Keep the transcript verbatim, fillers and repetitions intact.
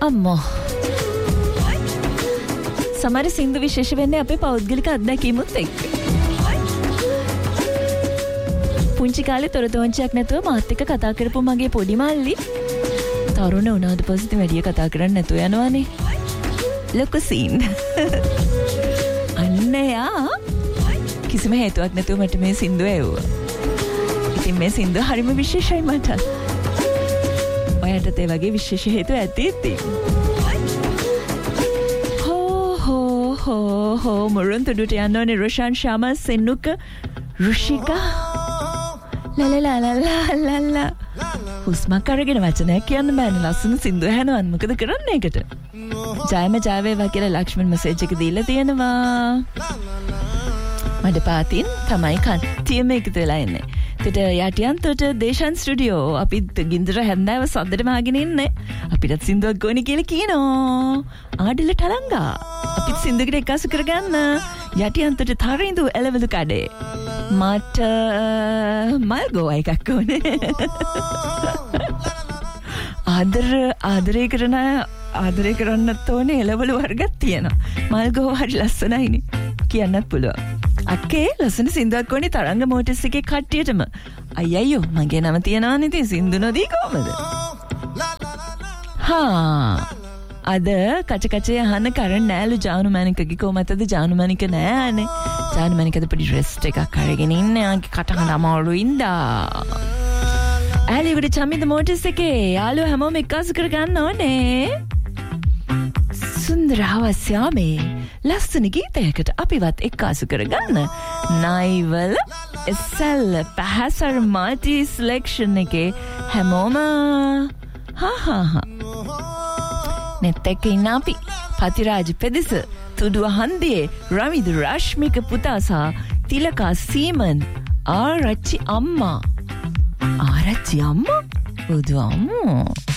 අම්මෝ සමහර සින්දු විශේෂ වෙන්නේ අපේ පෞද්ගලික අත්දැකීමුත් එක්ක. පුංචි කාලේ තොරතෝංචියක් නැතුව මාත් එක්ක කතා කරපු මගේ පොඩි මල්ලි තරුණ වුණාද පස්සේ වැඩි කතා කරන්නේ නැතුව යනවානේ. ලොකු සීන්. අන්න යා කිසිම හේතුවක් නැතුව මට මේ සින්දුව ඇහුවා. ඉතින් මේ සින්දුව හරිම විශේෂයි මට. ඔයාලට ඒ වගේ විශේෂ හේතු ඇති ඉතින්. හෝ හෝ මුරුන් තුඩුට යන්න ඕනේ රොෂාන් ශාමල් සෙන්නුක රුෂිකා ලලලලලලල හුස්මක් අරගෙන වචනයක් කියන්න බෑනේ ලස්සන සින්දුව ඇහෙනවන් මොකද කරන්නේ ඒකට ජයම ජයවේවා කියලා ලක්ෂ්මන් මෙසේජ් එක දීලා තියෙනවා මඩ පාතින් තමයි කට්ටියම එකතු වෙලා ඉන්නේ තෙට යටියන්තොට දේශන් ස්ටුඩියෝ අපිත් ගින්දර හැන්දෑව සද්දට මාගෙන ඉන්නේ අපිටත් සින්දුවක් ගෝනි කියලා කියනවා ආඩිල ටලංගා අපිත් සින්දුවකට එක්කාසු කරගන්න යටියන්තොට තරිඳු එළවලු කඩේ මට මල් ගෝවා එකක් ඕනේ ආදර ආදරය කරන ආදරය කරන්නත් ඕනේ එළවලු වර්ගයක් තියෙනවා මල් ගෝවා හරි ලස්සනයිනේ කියන්නත් පුළුවන් අක්කේ ලස්සන සින්දුවක් ඕනේ තරංග මෝටර්ස් එකේ කට්ටියටම අයියෝ මගේ නම තියනවානේ ඉතින් සින්දු නොදී කොහමද හා අද කච කචේ අහන්න කරන් නෑලු ජානු මැනිකගේ කොහමදද ජානු මැනික නෑනේ ජානු මැනිකද පොඩි රෙස්ට් එකක් අරගෙන ඉන්නේ ආගේ කටහඬ අමාරුයින්දා ඇලිවිඩ චමිද මෝටර්ස් එකේ යාළුවෝ හැමෝම එක්කාසු කරගන්න ඕනේ සුන්දර හවස්යාමේ ලස්සන ගීතයකට අපිවත් එක්කාසු කරගන්න නයිවල එසැල්ල පැහැසර මාටි සිලෙක්ෂන් එකේ හැමෝම හාහාහා නෙත් එක්ක ඉන්න අපි පතිරාජ පෙදෙස තුඩුව හන්දියේ රමිදු රශ්මික පුතා සහ තිලකා සීමන් ආරච්චි අම්මා ආරච්චි අම්මා බුදු අම්මෝ